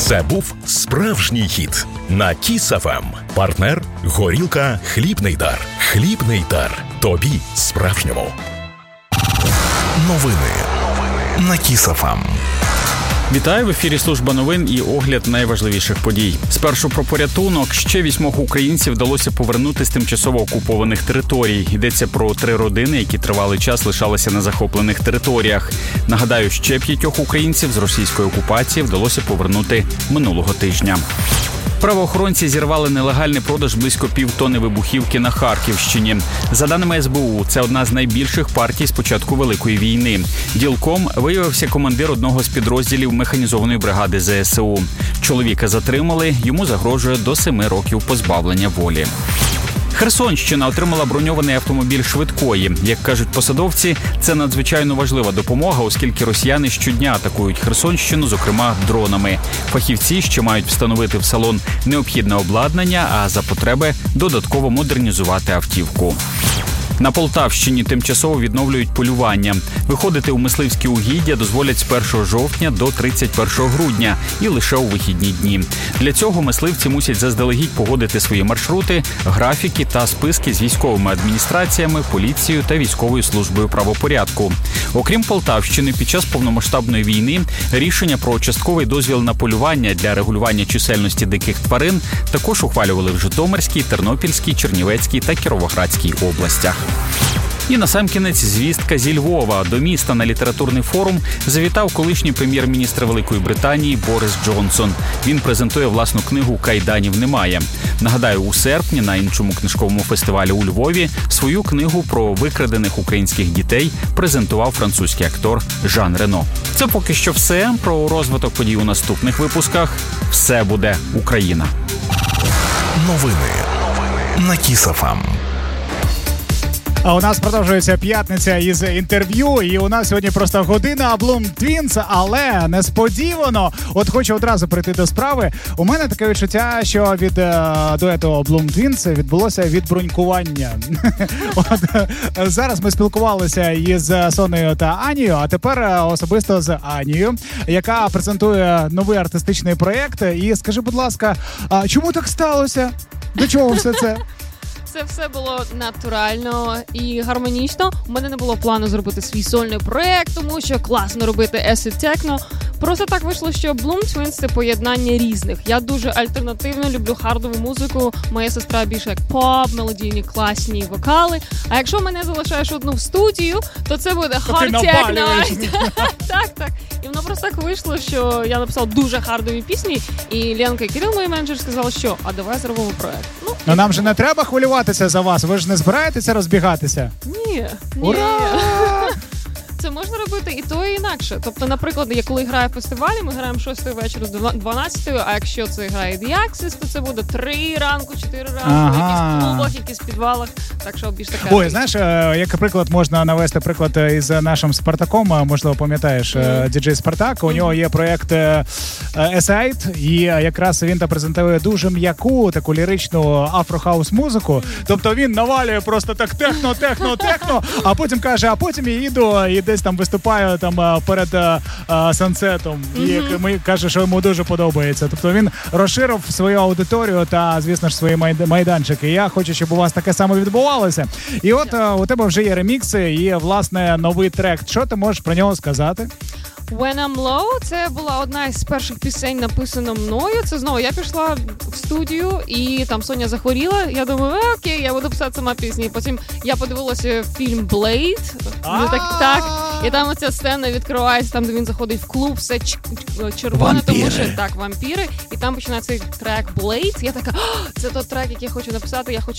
Це був справжній хіт на Kiss FM. Партнер – горілка «Хлібний дар». «Хлібний дар». Тобі справжньому. Новини на Kiss FM. Вітаю, в ефірі служба новин і огляд найважливіших подій. Спершу про порятунок. Ще 8 українців вдалося повернути з тимчасово окупованих територій. Йдеться про 3 родини, які тривалий час лишалися на захоплених територіях. Нагадаю, ще 5 українців з російської окупації вдалося повернути минулого тижня. Правоохоронці зірвали нелегальний продаж близько півтони вибухівки на Харківщині. За даними СБУ, це одна з найбільших партій з початку Великої війни. Ділком виявився командир одного з підрозділів механізованої бригади ЗСУ. Чоловіка затримали, йому загрожує до 7 років позбавлення волі. Херсонщина отримала броньований автомобіль швидкої. Як кажуть посадовці, це надзвичайно важлива допомога, оскільки росіяни щодня атакують Херсонщину, зокрема дронами. Фахівці ще мають встановити в салон необхідне обладнання, а за потреби додатково модернізувати автівку. На Полтавщині тимчасово відновлюють полювання. Виходити у мисливські угіддя дозволять з 1 жовтня до 31 грудня і лише у вихідні дні. Для цього мисливці мусять заздалегідь погодити свої маршрути, графіки та списки з військовими адміністраціями, поліцією та військовою службою правопорядку. Окрім Полтавщини, під час повномасштабної війни рішення про частковий дозвіл на полювання для регулювання чисельності диких тварин також ухвалювали в Житомирській, Тернопільській, Чернівецькій та Кіровоградській областях. І насамкінець звістка зі Львова. До міста на літературний форум завітав колишній прем'єр-міністр Великої Британії Борис Джонсон. Він презентує власну книгу «Кайданів немає». Нагадаю, у серпні на іншому книжковому фестивалі у Львові свою книгу про викрадених українських дітей презентував французький актор Жан Рено. Це поки що все. Про розвиток подій у наступних випусках. Все буде Україна. Новини на Kiss FM. А у нас продовжується п'ятниця із інтерв'ю, і у нас сьогодні просто година Bloom Twins, але несподівано, от хочу одразу прийти до справи, у мене таке відчуття, що від дуету Bloom Twins відбулося відбрунькування. От, зараз ми спілкувалися із Сонею та Анією, а тепер особисто з Анією, яка презентує новий артистичний проєкт. І скажи, будь ласка, чому так сталося? До чого все це? Це все було натурально і гармонічно. У мене не було плану зробити свій сольний проєкт, тому що класно робити acid techno. Просто так вийшло, що Bloom Twins – це поєднання різних. Я дуже альтернативно люблю хардову музику. Моя сестра більше як поп, мелодійні, класні вокали. А якщо мене залишаєш одну в студію, то це буде hard techno. Так. І воно просто так вийшло, що я написала дуже хардові пісні, і Ленка і Кирил, мій менеджер, сказали, що а давай зробимо проєкт. Ну нам же не треба хвилюватися за вас, ви ж не збираєтеся розбігатися? Ні. Ура! Це можна робити і то, і інакше. Тобто, наприклад, я коли граю в фестивалі, ми граємо 6 вечора до 12, а якщо це грає The Axis, то це буде 3 ранку, 4 ранку, якісь клубах, якісь підвалах. Так що більш така... Ой, знаєш, як приклад можна навести приклад із нашим Спартаком, можливо, пам'ятаєш, діджей Спартак, у нього є проєкт Aside, і якраз він там презентує дуже м'яку, таку ліричну афро-хаус музику. Тобто він навалює просто так техно, а потім каже, а потім я їду і десь там виступаю там перед сансетом, і каже, що йому дуже подобається. Тобто він розширив свою аудиторію та, звісно ж, свої майданчики. Я хочу, щоб у вас таке саме відбувалося. І от у тебе вже є ремікси і, власне, новий трек. Що ти можеш про нього сказати? When I'm Low – це була одна із перших пісень, написана мною. Це знову я пішла в студію, і там Соня захворіла. Я думаю, окей, я буду писати сама пісні. Потім я подивилася фільм «Блейд». Так. І там оця сцена відкривається, там, де він заходить в клуб, все червоне, тому що так, вампіри. І там починається трек «Блейд». Я така, це той трек, який я хочу написати, я хочу